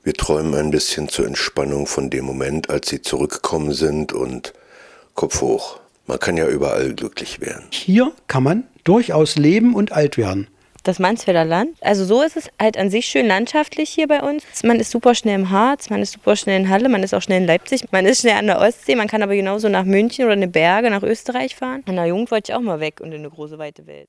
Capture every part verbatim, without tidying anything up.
Wir träumen ein bisschen zur Entspannung von dem Moment, als sie zurückgekommen sind und Kopf hoch. Man kann ja überall glücklich werden. Hier kann man durchaus leben und alt werden. Das Mansfelder Land, also so ist es halt an sich schön landschaftlich hier bei uns. Man ist super schnell im Harz, man ist super schnell in Halle, man ist auch schnell in Leipzig, man ist schnell an der Ostsee, man kann aber genauso nach München oder in die Berge, nach Österreich fahren. In der Jugend wollte ich auch mal weg und in eine große, weite Welt.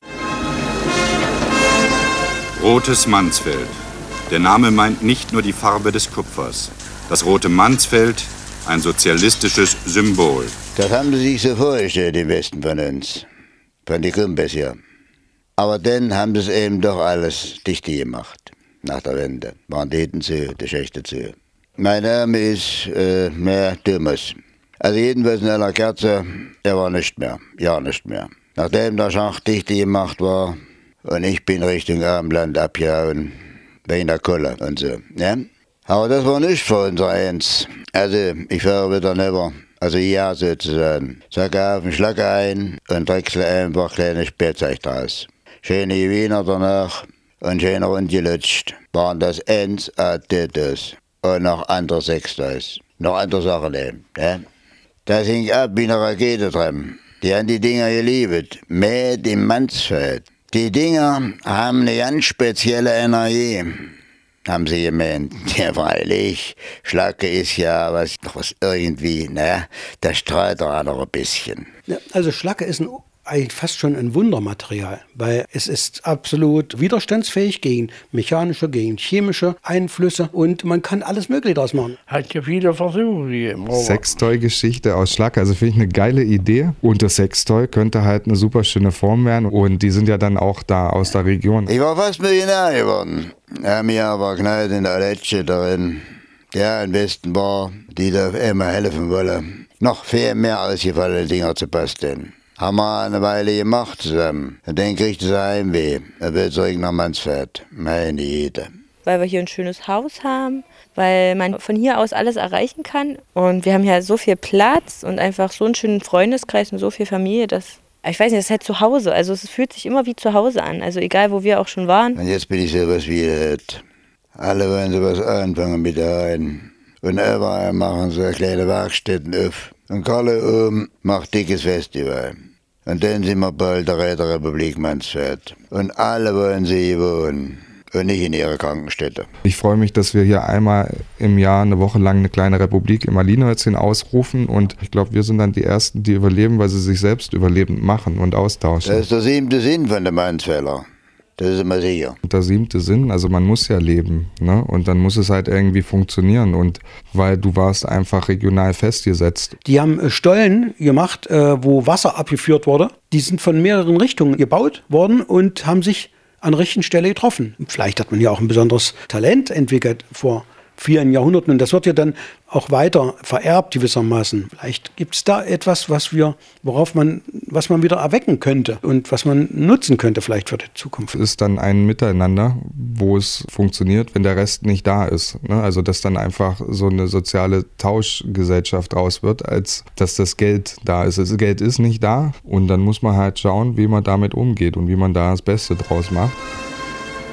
Rotes Mansfeld. Der Name meint nicht nur die Farbe des Kupfers. Das rote Mansfeld, ein sozialistisches Symbol. Das haben sie sich so vorgestellt, die Westen von uns, von die Kumpels hier. Aber dann haben sie es eben doch alles dicht gemacht, nach der Wende. Waren die Hitten zu, die Schächte zu. Mein Name ist äh, mehr Thomas. Also jedenfalls in einer Kerze, er war nicht mehr, ja nicht mehr. Nachdem der Schacht dicht gemacht war und ich bin Richtung Abendland abgehauen, wegen der Kohle und so. Ja? Aber das war nicht für uns eins. Also ich fahre wieder rüber. Also ja sozusagen. Sacke auf den Schlag ein und drechsel einfach kleine Spielzeug draus. Schöne Wiener danach und schön rundgelutscht. Waren das eins a Tötos und noch andere Sechstos. Noch andere Sachen eben. Ja? Das hing ab wie eine Rakete drin. Die haben die Dinger geliebt. Mit im Mansfeld. Die Dinger haben eine ganz spezielle Energie. Haben sie gemeint. Ja, freilich, Schlacke ist ja was, was irgendwie, ne, das strahlt doch auch noch ein bisschen. Ja, also Schlacke ist ein, eigentlich fast schon ein Wundermaterial, weil es ist absolut widerstandsfähig gegen mechanische, gegen chemische Einflüsse und man kann alles Mögliche daraus machen. Hat ja viele Versuche gegeben. Sextoy-Geschichte aus Schlacke, also finde ich eine geile Idee. Und das Sextoy könnte halt eine super schöne Form werden und die sind ja dann auch da aus der Region. Ich war fast Millionär geworden. Ja, mir aber knallt in der Letsche darin. Ja, im Westen war, die da immer helfen wollen. Noch viel mehr ausgefallene Dinger zu basteln. Haben wir eine Weile gemacht zusammen. Und dann kriegt es Heimweh. Er will zurück nach Mansfeld. Meine Güte. Weil wir hier ein schönes Haus haben, weil man von hier aus alles erreichen kann. Und wir haben hier so viel Platz und einfach so einen schönen Freundeskreis und so viel Familie, dass, ich weiß nicht, das ist halt zu Hause. Also es fühlt sich immer wie zu Hause an. Also egal, wo wir auch schon waren. Und jetzt bin ich sowas wie das. Alle wollen sowas anfangen mit ein. Und überall machen so kleine Werkstätten auf. Und Kalle oben macht dickes Festival. Und dann sind wir bald der Räterepublik Mansfeld. Und alle wollen sie hier wohnen. Und nicht in ihrer Krankenstätte. Ich freue mich, dass wir hier einmal im Jahr eine Woche lang eine kleine Republik im Alinhölzchen ausrufen. Und ich glaube, wir sind dann die Ersten, die überleben, weil sie sich selbst überlebend machen und austauschen. Das ist der siebte Sinn von den Mansfelder. Das ist immer sicher. Der siebte Sinn, also man muss ja leben, ne? Und dann muss es halt irgendwie funktionieren. Und weil du warst einfach regional festgesetzt. Die haben Stollen gemacht, wo Wasser abgeführt wurde. Die sind von mehreren Richtungen gebaut worden und haben sich an der richtigen Stelle getroffen. Vielleicht hat man ja auch ein besonderes Talent entwickelt vor vielen Jahrhunderten und das wird ja dann auch weiter vererbt gewissermaßen. Vielleicht gibt es da etwas, was wir, worauf man, was man wieder erwecken könnte und was man nutzen könnte vielleicht für die Zukunft. Es ist dann ein Miteinander, wo es funktioniert, wenn der Rest nicht da ist. Ne? Also dass dann einfach so eine soziale Tauschgesellschaft raus wird, als dass das Geld da ist. Das Geld ist nicht da und dann muss man halt schauen, wie man damit umgeht und wie man da das Beste draus macht.